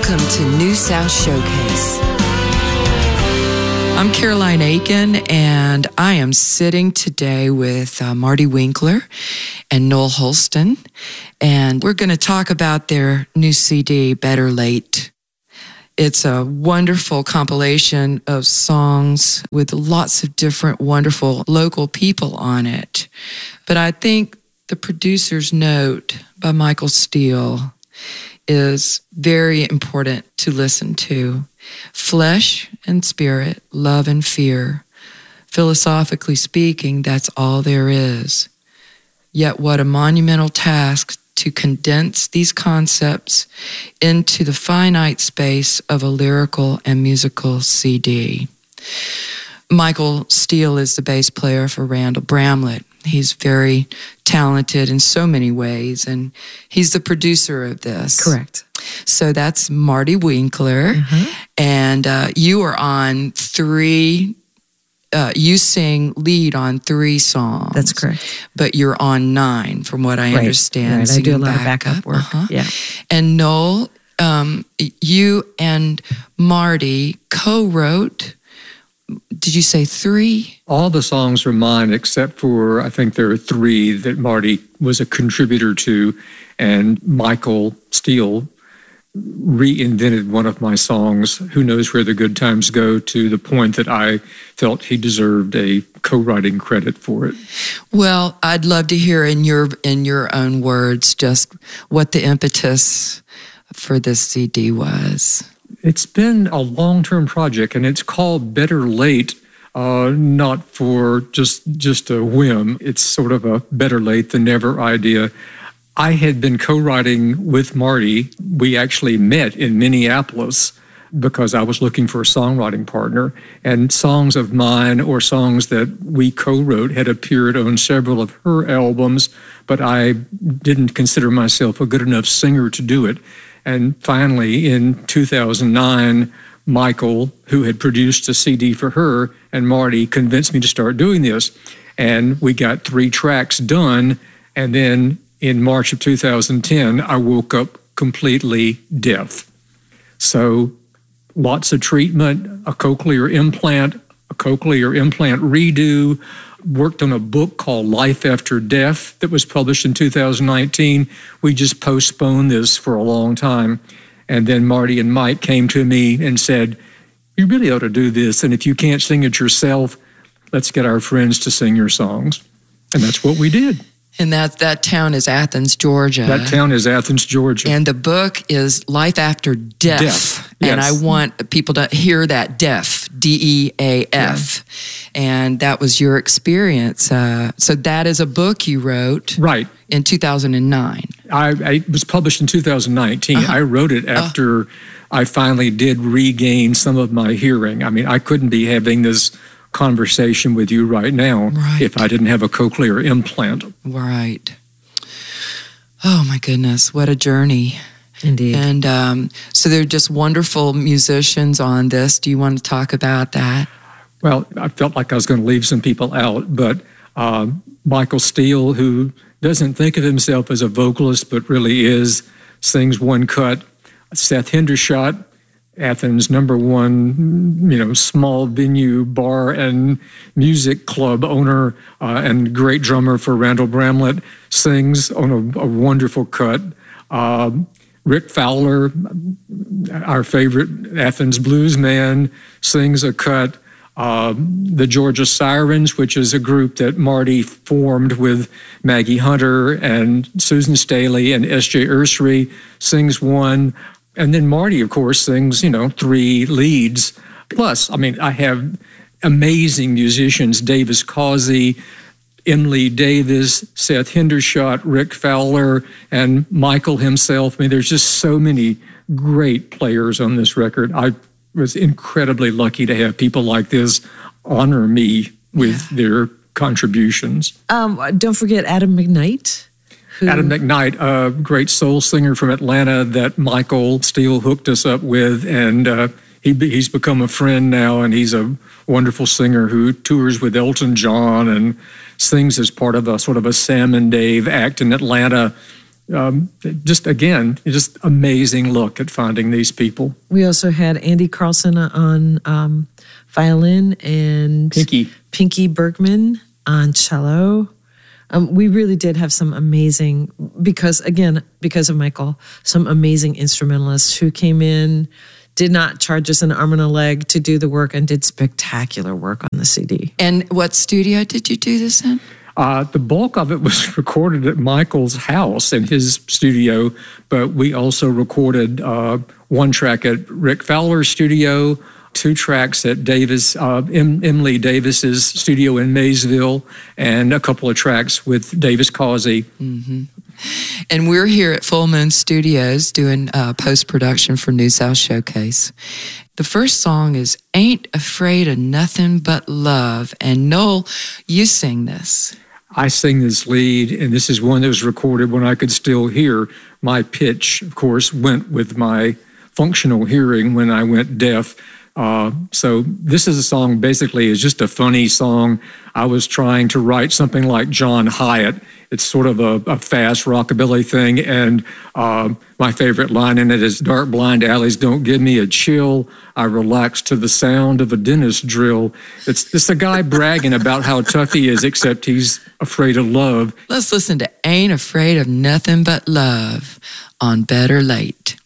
Welcome to New South Showcase. I'm Caroline Aiken, and I am sitting today with Marty Winkler and Noel Holston, and we're going to talk about their new CD, Better Late. It's a wonderful compilation of songs with lots of different wonderful local people on it. But I think the producer's note by Michael Steele is very important to listen to. Flesh and spirit, love and fear. Philosophically speaking, that's all there is. Yet what a monumental task to condense these concepts into the finite space of a lyrical and musical CD. Michael Steele is the bass player for Randall Bramlett. He's very talented in so many ways, and he's the producer of this. Correct. So that's Marty Winkler, and you are on three, you sing lead on 3 songs. That's correct. But you're on 9, from what I understand. Right. I do a lot of backup work. Yeah. And Noel, you and Marty co-wrote, did you say 3? All the songs are mine except for, I think there are 3 that Marty was a contributor to, and Michael Steele reinvented one of my songs, Who Knows Where the Good Times Go, to the point that I felt he deserved a co-writing credit for it. Well, I'd love to hear in your own words just what the impetus for this CD was. It's been a long-term project, and it's called Better Late, not for just a whim. It's sort of a better late than never idea. I had been co-writing with Marty. We actually met in Minneapolis because I was looking for a songwriting partner, and songs of mine or songs that we co-wrote had appeared on several of her albums, but I didn't consider myself a good enough singer to do it. And finally, in 2009, Michael, who had produced a CD for her, and Marty convinced me to start doing this. And we got 3 tracks done. And then in March of 2010, I woke up completely deaf. So lots of treatment, a cochlear implant redo, worked on a book called Life After Death that was published in 2019. We just postponed this for a long time. And then Marty and Mike came to me and said, you really ought to do this. And if you can't sing it yourself, let's get our friends to sing your songs. And that's what we did. And that town is Athens, Georgia. That town is Athens, Georgia. And the book is Life After Death. Yes. And I want people to hear that deaf, D-E-A-F. Yeah. And that was your experience. So that is a book you wrote. Right. In 2009. It was published in 2019. I wrote it after I finally did regain some of my hearing. I mean, I couldn't be having this conversation with you right now if I didn't have a cochlear implant. Right. Oh my goodness, what a journey. Indeed. And so they're just wonderful musicians on this. Do you want to talk about that? Well, I felt like I was going to leave some people out, but Michael Steele, who doesn't think of himself as a vocalist but really is, sings one cut. Seth Hendershot, Athens' #1, small venue bar and music club owner and great drummer for Randall Bramlett, sings on a wonderful cut. Rick Fowler, our favorite Athens blues man, sings a cut. The Georgia Sirens, which is a group that Marty formed with Maggie Hunter and Susan Staley and S.J. Ursary, sings one. And then Marty, of course, sings, 3 leads. Plus, I have amazing musicians, Davis Causey, Emily Davis, Seth Hendershot, Rick Fowler, and Michael himself. There's just so many great players on this record. I was incredibly lucky to have people like this honor me with their contributions. Don't forget Adam McKnight. Adam McKnight, a great soul singer from Atlanta that Michael Steele hooked us up with, and he's become a friend now, and he's a wonderful singer who tours with Elton John and sings as part of a sort of a Sam and Dave act in Atlanta. just amazing look at finding these people. We also had Andy Carlson on violin and Pinky Bergman on cello. We really did have some amazing, because of Michael, some amazing instrumentalists who came in, did not charge us an arm and a leg to do the work, and did spectacular work on the CD. And what studio did you do this in? The bulk of it was recorded at Michael's house in his studio, but we also recorded one track at Rick Fowler's studio, 2 tracks at Emily Davis's studio in Maysville, and a couple of tracks with Davis Causey. Mm-hmm. And we're here at Full Moon Studios doing post-production for New South Showcase. The first song is Ain't Afraid of Nothing But Love. And Noel, you sing this. I sing this lead, and this is one that was recorded when I could still hear. My pitch, of course, went with my functional hearing when I went deaf. So this is a song, basically, is just a funny song. I was trying to write something like John Hyatt. It's sort of a fast rockabilly thing, and my favorite line in it is, "Dark blind alleys don't give me a chill. I relax to the sound of a dentist drill." It's a guy bragging about how tough he is, except he's afraid of love. Let's listen to Ain't Afraid of Nothing But Love on Better Late.